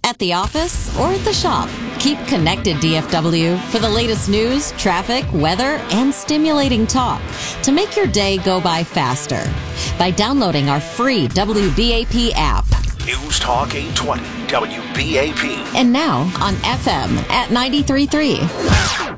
at the office, or at the shop. Keep connected, DFW, for the latest news, traffic, weather, and stimulating talk to make your day go by faster by downloading our free WBAP app. News Talk 820 WBAP. And now on FM at 93.3.